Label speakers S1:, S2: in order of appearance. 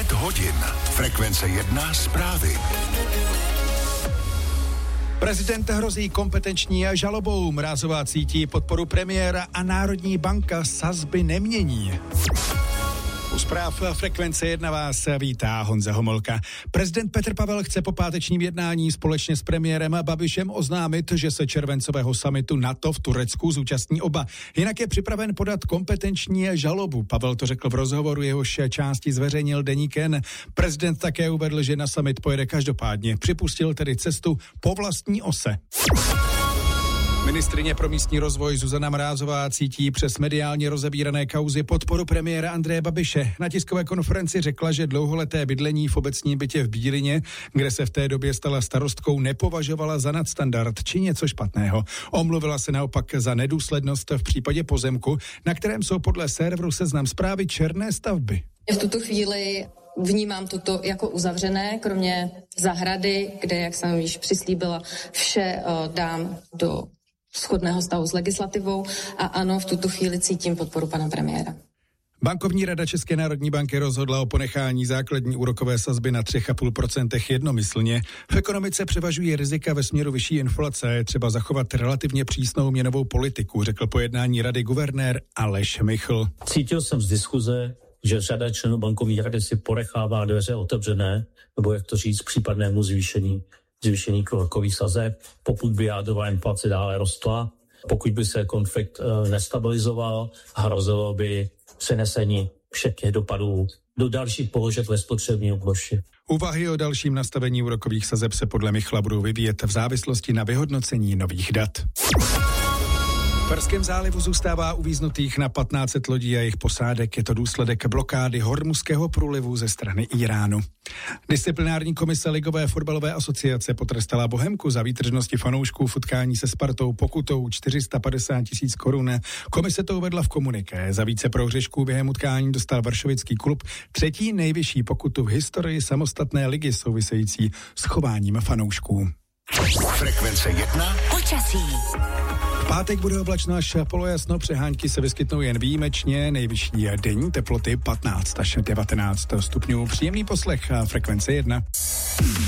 S1: 9 hodin. Frekvence 1 zprávy.
S2: Prezident hrozí kompetenční žalobou. Mrázová cítí podporu premiéra a Národní banka sazby nemění. U zpráv Frekvence 1 vás vítá Honza Homolka. Prezident Petr Pavel chce po pátečním jednání společně s premiérem Babišem oznámit, že se červencového summitu NATO v Turecku zúčastní oba. Jinak je připraven podat kompetenční žalobu. Pavel to řekl v rozhovoru, jehož části zveřejnil deník N. Prezident také uvedl, že na summit pojede každopádně. Připustil tedy cestu po vlastní ose. Ministryně pro místní rozvoj Zuzana Mrázová cítí přes mediálně rozebírané kauzy podporu premiéra Andreje Babiše. Na tiskové konferenci řekla, že dlouholeté bydlení v obecním bytě v Bílině, kde se v té době stala starostkou, nepovažovala za nadstandard či něco špatného. Omluvila se naopak za nedůslednost v případě pozemku, na kterém jsou podle serveru Seznam Zprávy černé stavby.
S3: V tuto chvíli vnímám toto jako uzavřené, kromě zahrady, kde, jak jsem již přislíbila, vše dám do shodného stavu s legislativou a ano, v tuto chvíli cítím podporu pana premiéra.
S2: Bankovní rada České národní banky rozhodla o ponechání základní úrokové sazby na 3,5% jednomyslně. V ekonomice převažují rizika ve směru vyšší inflace. Je třeba zachovat relativně přísnou měnovou politiku, řekl po jednání rady guvernér Aleš Michl.
S4: Cítil jsem z diskuze, že řada členů bankovní rady si ponechává dveře otevřené, nebo jak to říct, případnému zvýšení úrokových sazeb, pokud by jádrová inflace dále rostla, pokud by se konflikt nestabilizoval, hrozilo by přenesení všech těch dopadů do dalších položek ve spotřební oblasti.
S2: Úvahy o dalším nastavení úrokových sazeb se podle Michla budou vyvíjet v závislosti na vyhodnocení nových dat. V Perském zálivu zůstává uvíznutých na 1500 lodí a jejich posádek. Je to důsledek blokády Hormuzského průlivu ze strany Iránu. Disciplinární komise Ligové fotbalové asociace potrestala Bohemku za výtržnosti fanoušků v utkání se Spartou pokutou 450 000 korun. Komise to uvedla v komuniké. Za více prohřešků během utkání dostal varšovický klub třetí nejvyšší pokutu v historii samostatné ligy související s chováním fanoušků.
S1: Frekvence 1
S3: Počasí.
S2: V pátek bude oblačno až polojasno, přehánky se vyskytnou jen výjimečně, nejvyšší denní teploty 15 až 19 stupňů. Příjemný poslech Frekvence 1.